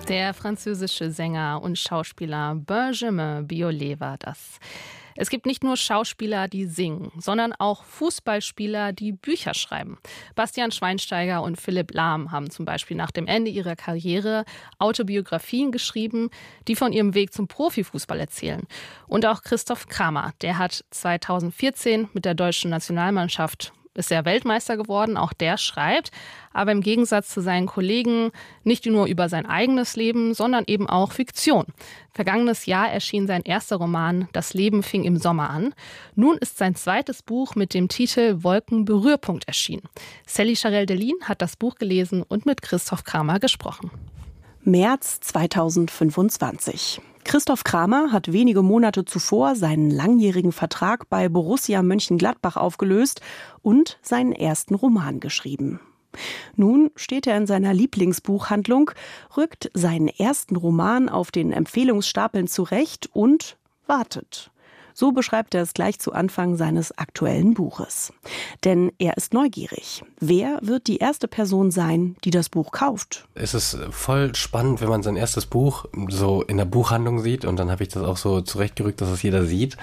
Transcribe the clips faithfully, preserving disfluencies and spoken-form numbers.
Der französische Sänger und Schauspieler Benjamin Biolay war das. Es gibt nicht nur Schauspieler, die singen, sondern auch Fußballspieler, die Bücher schreiben. Bastian Schweinsteiger und Philipp Lahm haben zum Beispiel nach dem Ende ihrer Karriere Autobiografien geschrieben, die von ihrem Weg zum Profifußball erzählen. Und auch Christoph Kramer, der hat zweitausendvierzehn mit der deutschen Nationalmannschaft ist er Weltmeister geworden, auch der schreibt, aber im Gegensatz zu seinen Kollegen nicht nur über sein eigenes Leben, sondern eben auch Fiktion. Vergangenes Jahr erschien sein erster Roman »Das Leben fing im Sommer an«. Nun ist sein zweites Buch mit dem Titel »Wolken-Berührpunkt« erschienen. Sally Charel-Delin hat das Buch gelesen und mit Christoph Kramer gesprochen. März zweitausendfünfundzwanzig. Christoph Kramer hat wenige Monate zuvor seinen langjährigen Vertrag bei Borussia Mönchengladbach aufgelöst und seinen ersten Roman geschrieben. Nun steht er in seiner Lieblingsbuchhandlung, rückt seinen ersten Roman auf den Empfehlungsstapeln zurecht und wartet. So beschreibt er es gleich zu Anfang seines aktuellen Buches. Denn er ist neugierig. Wer wird die erste Person sein, die das Buch kauft? Es ist voll spannend, wenn man sein erstes Buch so in der Buchhandlung sieht. Und dann habe ich das auch so zurechtgerückt, dass es jeder sieht.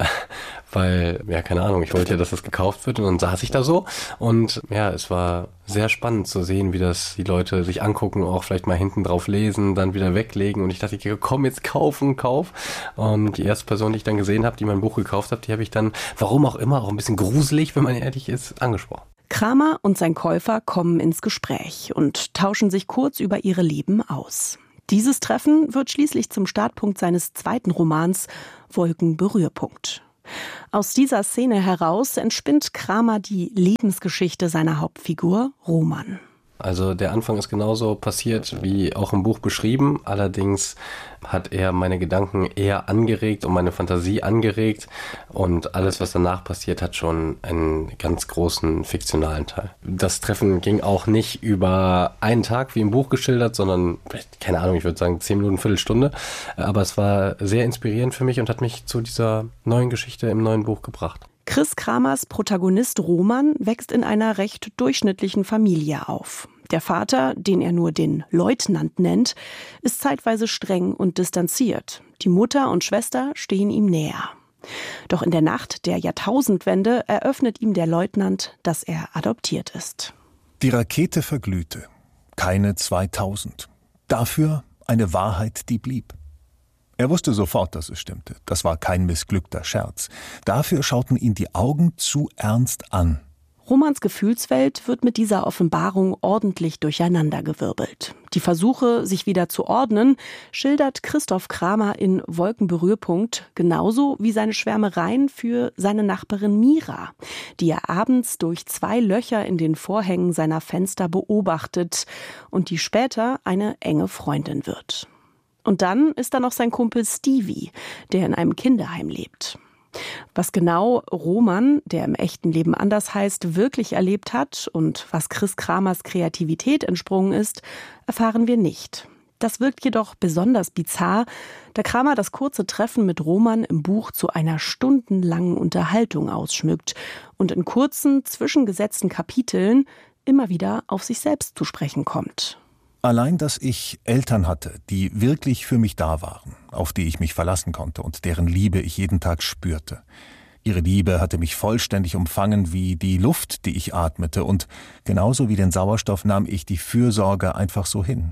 Weil, ja, keine Ahnung, ich wollte ja, dass das gekauft wird. Und dann saß ich da so. Und ja, es war sehr spannend zu sehen, wie das die Leute sich angucken, auch vielleicht mal hinten drauf lesen, dann wieder weglegen. Und ich dachte, komm, jetzt kaufen, kauf. Und die erste Person, die ich dann gesehen habe, die mein Buch gekauft hat, die habe ich dann, warum auch immer, auch ein bisschen gruselig, wenn man ehrlich ist, angesprochen. Kramer und sein Käufer kommen ins Gespräch und tauschen sich kurz über ihre Leben aus. Dieses Treffen wird schließlich zum Startpunkt seines zweiten Romans »Wolken-Berührpunkt«. Aus dieser Szene heraus entspinnt Kramer die Lebensgeschichte seiner Hauptfigur Roman. Also der Anfang ist genauso passiert wie auch im Buch beschrieben. Allerdings hat er meine Gedanken eher angeregt und meine Fantasie angeregt. Und alles, was danach passiert, hat schon einen ganz großen fiktionalen Teil. Das Treffen ging auch nicht über einen Tag wie im Buch geschildert, sondern, keine Ahnung, ich würde sagen zehn Minuten, Viertelstunde. Aber es war sehr inspirierend für mich und hat mich zu dieser neuen Geschichte im neuen Buch gebracht. Chris Kramers Protagonist Roman wächst in einer recht durchschnittlichen Familie auf. Der Vater, den er nur den Leutnant nennt, ist zeitweise streng und distanziert. Die Mutter und Schwester stehen ihm näher. Doch in der Nacht der Jahrtausendwende eröffnet ihm der Leutnant, dass er adoptiert ist. Die Rakete verglühte. Keine zweitausend. Dafür eine Wahrheit, die blieb. Er wusste sofort, dass es stimmte. Das war kein missglückter Scherz. Dafür schauten ihn die Augen zu ernst an. Romans Gefühlswelt wird mit dieser Offenbarung ordentlich durcheinandergewirbelt. Die Versuche, sich wieder zu ordnen, schildert Christoph Kramer in Wolken-Berührpunkt, genauso wie seine Schwärmereien für seine Nachbarin Mira, die er abends durch zwei Löcher in den Vorhängen seiner Fenster beobachtet und die später eine enge Freundin wird. Und dann ist da noch sein Kumpel Stevie, der in einem Kinderheim lebt. Was genau Roman, der im echten Leben anders heißt, wirklich erlebt hat und was Chris Kramers Kreativität entsprungen ist, erfahren wir nicht. Das wirkt jedoch besonders bizarr, da Kramer das kurze Treffen mit Roman im Buch zu einer stundenlangen Unterhaltung ausschmückt und in kurzen, zwischengesetzten Kapiteln immer wieder auf sich selbst zu sprechen kommt. Allein, dass ich Eltern hatte, die wirklich für mich da waren, auf die ich mich verlassen konnte und deren Liebe ich jeden Tag spürte. Ihre Liebe hatte mich vollständig umfangen wie die Luft, die ich atmete, und genauso wie den Sauerstoff nahm ich die Fürsorge einfach so hin.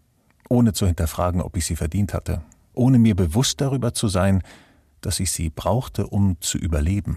Ohne zu hinterfragen, ob ich sie verdient hatte. Ohne mir bewusst darüber zu sein, dass ich sie brauchte, um zu überleben.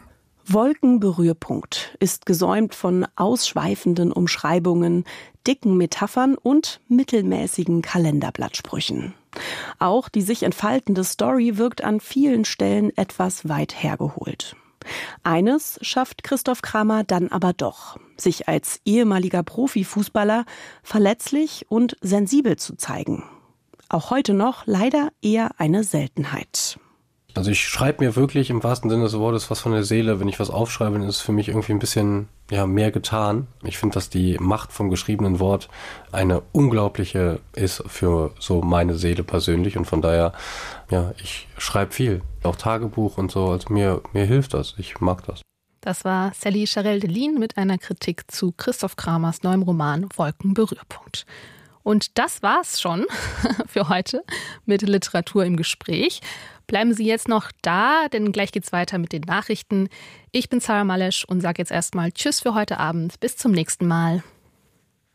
Wolken-Berührpunkt ist gesäumt von ausschweifenden Umschreibungen, dicken Metaphern und mittelmäßigen Kalenderblattsprüchen. Auch die sich entfaltende Story wirkt an vielen Stellen etwas weit hergeholt. Eines schafft Christoph Kramer dann aber doch, sich als ehemaliger Profifußballer verletzlich und sensibel zu zeigen. Auch heute noch leider eher eine Seltenheit. Also ich schreibe mir wirklich im wahrsten Sinne des Wortes was von der Seele. Wenn ich was aufschreibe, dann ist es für mich irgendwie ein bisschen ja, mehr getan. Ich finde, dass die Macht vom geschriebenen Wort eine unglaubliche ist für so meine Seele persönlich. Und von daher, ja, ich schreibe viel. Auch Tagebuch und so. Also mir, mir hilft das. Ich mag das. Das war Sally Charel-Delin mit einer Kritik zu Christoph Kramers neuem Roman Wolken-Berührpunkt. Und das war's schon für heute mit Literatur im Gespräch. Bleiben Sie jetzt noch da, denn gleich geht's weiter mit den Nachrichten. Ich bin Sarah Malesch und sage jetzt erstmal Tschüss für heute Abend. Bis zum nächsten Mal.